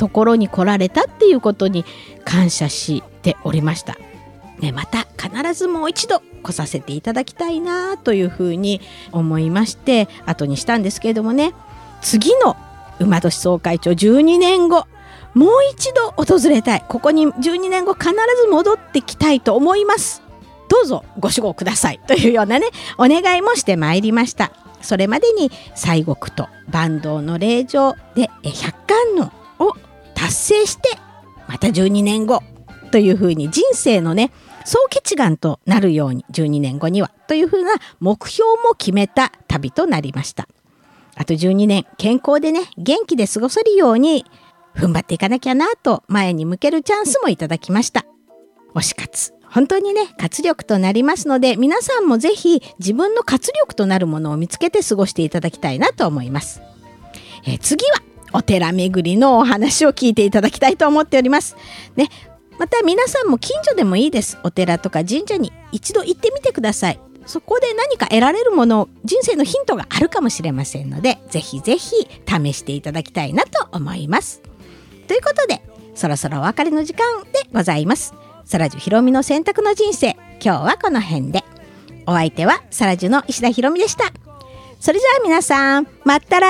ところに来られたっていうことに感謝しておりました。また必ずもう一度来させていただきたいなというふうに思いまして後にしたんですけれどもね、次の馬年総会長12年後もう一度訪れたい。ここに12年後必ず戻ってきたいと思います。どうぞご守護くださいというようなねお願いもしてまいりました。それまでに西国と坂東の令状で100冠を達成してまた12年後というふうに人生のね総決願となるように12年後にはというふうな目標も決めた旅となりました。あと12年健康でね元気で過ごせるように踏ん張っていかなきゃなと前に向けるチャンスもいただきました。推し活本当にね活力となりますので皆さんもぜひ自分の活力となるものを見つけて過ごしていただきたいなと思います。次はお寺巡りのお話を聞いていただきたいと思っておりますね。また皆さんも近所でもいいです。お寺とか神社に一度行ってみてください。そこで何か得られるもの人生のヒントがあるかもしれませんのでぜひぜひ試していただきたいなと思います。ということでそろそろお別れの時間でございます。サラジュひろみの選択の人生、今日はこの辺で。お相手はサラジュの石田ひろみでした。それじゃあ皆さんまた来